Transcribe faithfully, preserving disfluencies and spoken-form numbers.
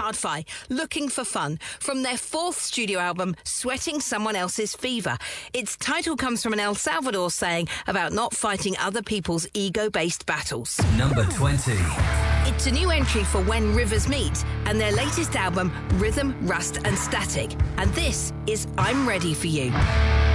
Yardfy, Looking for Fun, from their fourth studio album, Sweating Someone Else's Fever. Its title comes from an El Salvador saying about not fighting other people's ego-based battles. Number twenty. It's a new entry for When Rivers Meet and their latest album, Rhythm, Rust and Static. And this is I'm Ready For You.